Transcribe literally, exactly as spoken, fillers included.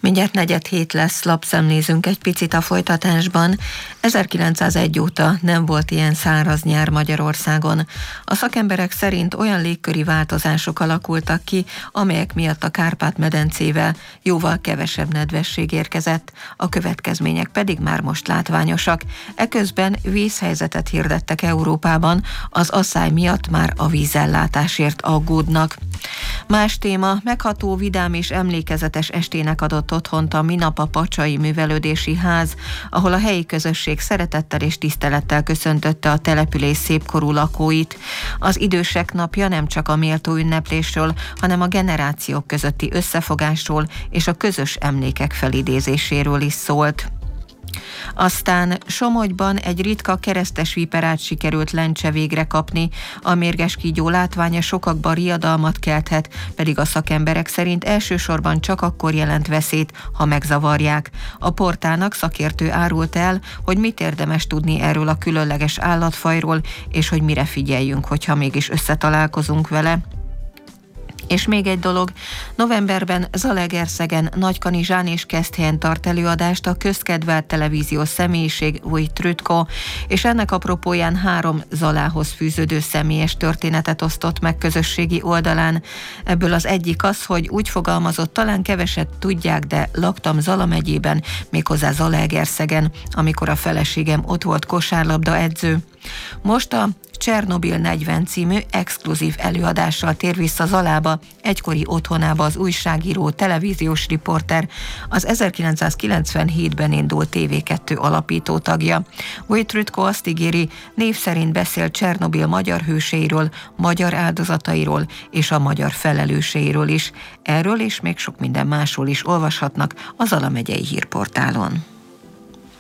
Mindjárt negyed hét lesz, lapszemlézünk egy picit a folytatásban. ezerkilencszázegy óta nem volt ilyen száraz nyár Magyarországon. A szakemberek szerint olyan légköri változások alakultak ki, amelyek miatt a Kárpát-medencével jóval kevesebb nedvesség érkezett, a következmények pedig már most látványosak. Eközben vízhelyzetet hirdettek Európában, az asszály miatt már a vízellátásért aggódnak. Más téma, megható, vidám és emlékezetes estének adott otthont a minap a Pacsai Művelődési Ház, ahol a helyi közösség szeretettel és tisztelettel köszöntötte a település szépkorú lakóit. Az idősek napja nem csak a méltó ünneplésről, hanem a generációk közötti összefogásról és a közös emlékek felidézéséről is szólt. Aztán Somogyban egy ritka keresztes viperát sikerült lencse végre kapni. A mérges kígyó látványa sokakban riadalmat kelthet, pedig a szakemberek szerint elsősorban csak akkor jelent veszélyt, ha megzavarják. A portálnak szakértő árult el, hogy mit érdemes tudni erről a különleges állatfajról, és hogy mire figyeljünk, hogyha mégis összetalálkozunk vele. És még egy dolog, novemberben Zalaegerszegen, Nagykanizsán és Keszthelyen tart előadást a közkedvelt televíziós személyiség Vojt Rütko, és ennek apropóján három Zalához fűződő személyes történetet osztott meg közösségi oldalán. Ebből az egyik az, hogy úgy fogalmazott, talán keveset tudják, de laktam Zala megyében, méghozzá Zalaegerszegen, amikor a feleségem ott volt kosárlabda edző. Most a Csernobil negyven című exkluzív előadással tér vissza Zalába, egykori otthonába az újságíró, televíziós riporter, az ezerkilencszázkilencvenhétben indult té vé kettő alapító tagja. Vojt Rütko azt ígéri, név szerint beszél Csernobil magyar hőseiről, magyar áldozatairól és a magyar felelőseiről is. Erről és még sok minden másról is olvashatnak a Zala megyei hírportálon.